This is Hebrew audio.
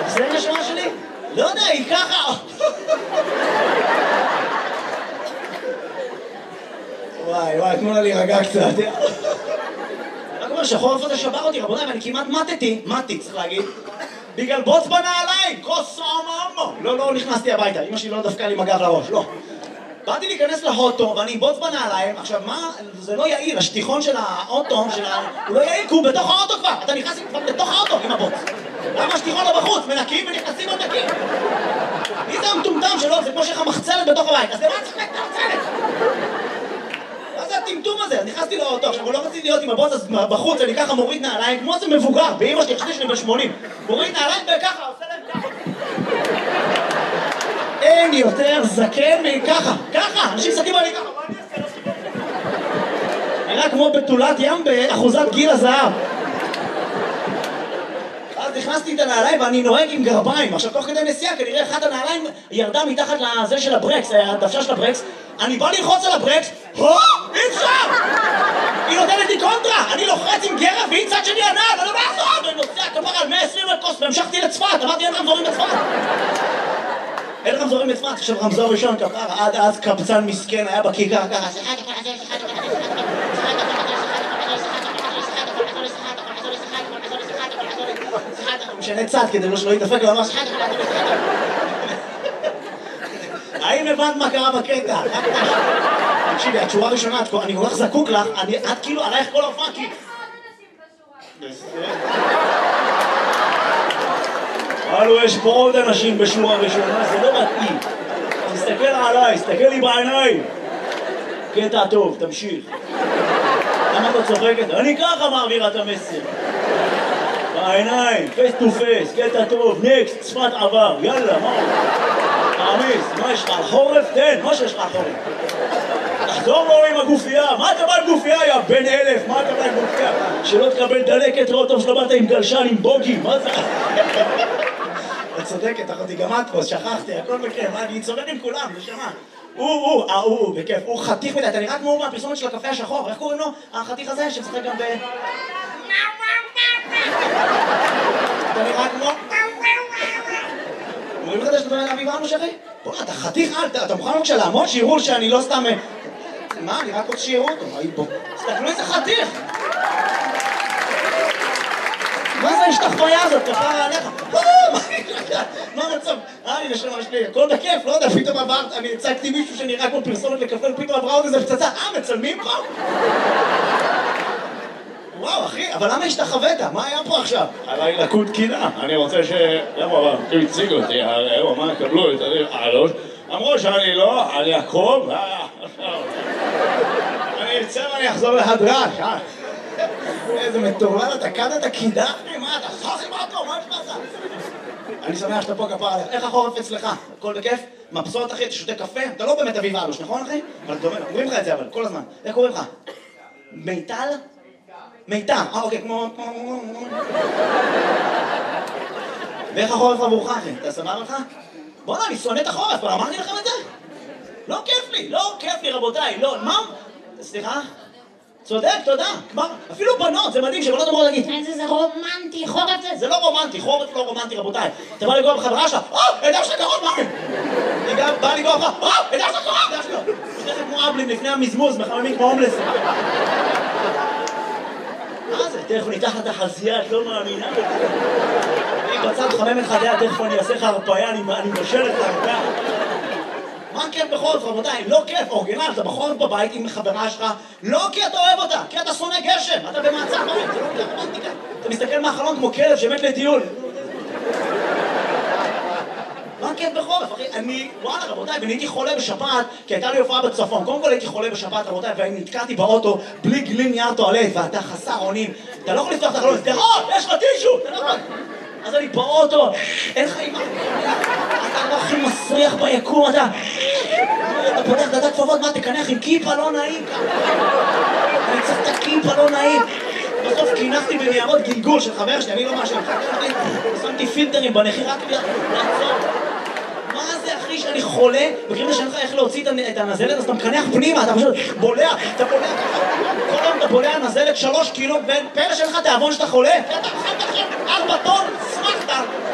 זה נשמה שלי? לא יודע, היא ככה. וואי, תנו לה להירגע קצת. רק אומר שהחורף הזה שבר אותי, רבותיי, ואני כמעט מתי, צריך להגיד. בגלל בוץ בנעליים, כוס עממו. לא נכנסתי הביתה, אמא שלי לא דפקה לי עם הגב לראש, לא. באתי להיכנס לאוטו ואני בוץ בנעליים, עכשיו מה, זה לא יעיל, השטיחון של האוטו, הוא לא יעיל כי הוא בתוך האוטו כבר, אתה נכנס כבר בתוך האוטו עם הבוץ. למה השטיחון לא בחוץ? מנקים ונכנסים עוד נקים. מי זה המטומטם שלו? זה כמו שיש לך מחצלת בתוך הבית, אז למה צריך את המחצלת? מה זה הטמטום הזה? נכנסתי לאוטו, עכשיו הוא לא רציתי להיות עם הבוץ, אז בחוץ אני ככה מוריד נעליים, כמו זה מבוגר, באמא שלי, חשבתי שאני ב-80. מוריד נעליים וככה, עושה להם ככה. אין יותר זקן מככה, ככה, אנשים מסתכלים עלי ככה, מה אני אעשה? נראה כמו בתולת ים באחוזת גיל הזהב. אז נכנסתי את הנעליים ואני נוהג עם גרביים, עכשיו תוך כדי נסיעה כנראה אחת הנעליים ירדה מתחת לזה של הברקס, הדוושה של הברקס, אני בא ללחוץ על הברקס, אי אפשר! היא נותנת לי קונטרה, אני לוחץ עם גרב והיא צד שני הנעל, אני לא מעזור! ואני נוסע כפר על 120 לקוס והמשכתי לצפת, אמרתי אין רמזורים בצפת. אין רמזורים בצפת, עכשיו רמזור ראשון כפר, עד אז קבצן מסכן היה בכיכר ככה, משנה צד כדי שלא יתדפק לו ממש. האם הבנת מה קרה בקטע? תקשיבי, התשורה הראשונה, אני כל כך זקוק לך, את כאילו עלייך כל ההופעה כי... הלו, יש פה עוד אנשים בשורה ראשונה, זה לא מתאים. תסתכל עליי, תסתכל לי בעיניים. קטע טוב, תמשיך. למה אתה צוחקת? אני ככה מעבירה את המסר. בעיניים, פייס טו פייס, קטע טוב, נקסט, צפת עבר, יאללה, מה? תעמיס, מה יש לך? חורף? תן, מה שיש לך חורף? תחזור לו עם הגופייה, מה אתה בא עם גופייה, יא בן 1000, מה אתה בא עם גופייה? שלא תקבל דלקת ראות טוב שלא באת עם גלשן, עם בוגי, מה זה? את צודקת, אחותי, גם את פה, שכחתי, הכל בכיף, אני צודק עם כולם, נשמה. הוא, בכיף, הוא חתיך מדי, אתה נראה כמו מהפרסומת של הקפה השחור, איך קוראים לו? החתיך הזה שמשחק גם ב... אתה נראה כמו... אומרים לך שאתה מדבר אביב אנו שרי? בוא, אתה חתיך, אתה מוכן בבקשה לעמוד שיראו שאני לא סתם... מה, אני רק רוצה שיראו אותו, בוא. תסתכלו איזה חתיך! מה זה השתחוויה הזאת? כפרה עליך? מה המצב? אני נשמה שלי, הכל בכיף, לא יודע, פתאום עברת, אני הצגתי מישהו שנראה כמו פרסומת לקפה, פתאום עברה עוד איזה פצצה, מצלמים פה? וואו, אחי, אבל למה השתחווית? מה היה פה עכשיו? עליי לקוד קינה, אני רוצה ש... למה, הוא הציג אותי, הוא אמר, קבלו את הלוש, אמרו שאני לא, על יעקב, אני אצא ואני אחזור להדרש, איזה מטורלל, אתה קד את הקידה, מה אתה סחי אותו, מה יש לך? אני שמח שאתה פה כפר עליך, איך החורף אצלך? הכל בכיף? מבסוט אחי, אתה שותה קפה? אתה לא באמת אביב אלוש, נכון אחי? אבל אתה אומר, אומרים לך את זה אבל, כל הזמן. איך קוראים לך? מיטל? מיטל, אוקיי, כמו... ואיך החורף עבורך אחי? אתה סבבה לך? בוא'נה, אני שונא את החורף, אבל אמרתי לכם את זה? לא כיף לי רבותיי, לא, מה? סליחה? צודק, תודה, כבר, אפילו בנות, זה מדהים שבנות אמרו להגיד איזה רומנטי, חורף זה לא רומנטי, חורף לא רומנטי רבותיי. אתה בא לגוע בחברה שלך, הידע שלך קרוב, מה? אני גם בא לגוע בך, הידע שלך קרוב, הידע שלך. שתכף כמו אבלים לפני המזמוז, מחממים כמו הומלס. מה זה? תכף ניתח את החזייה, את לא מאמינה. אני בצד חמם את חדיה, תכף אני אעשה לך הרפאיה, אני מבשל את הרפאיה. מה כיף בחורף רבותיי? לא כיף, אורגינל, אתה בחורף בבית עם חברה שלך, לא כי אתה אוהב אותה, כי אתה שונא גשם, אתה במעצר בית, זה לא רומנטיקה. אתה מסתכל מהחלון כמו כלב שמת לטיול. מה כיף בחורף, אחי? וואלה רבותיי, ואני הייתי חולה בשפעת, כי הייתה לי הופעה בצפון. קודם כל הייתי חולה בשפעת רבותיי, ואני נתקעתי באוטו בלי גלין נייר טואלט, ואתה חסר אונים. אתה לא יכול לפתוח את החלון, תראות, יש לך טישו! אתה לא יכול. אז אני באוטו, אין לך אימא. אתה לא הכי מסריח ביקום, אתה פותח דעת כפפות, מה תקנח עם כיפה לא נעים? אני צריך את הכיפה לא נעים. בסוף כינחתי בניירות גלגול של חבר שלי, אני לא משהו. שמתי פילטרים בנחי רק לעצור. מה זה אחי שאני חולה? בקריב שאין לך איך להוציא את הנזלת, אז אתה מקנח פנימה, אתה פשוט בולע, אתה בולע ככה. כל היום אתה בולע נזלת 3 קילו, ופלא שאין לך תיאבון שאתה חולה. אתה אכלת לכם 4 טון, שמחת.